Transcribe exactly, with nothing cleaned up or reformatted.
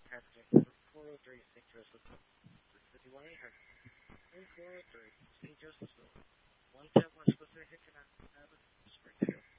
four oh three Saint Joseph's, City one eight hundred, and four oh three Saint Joseph'sville.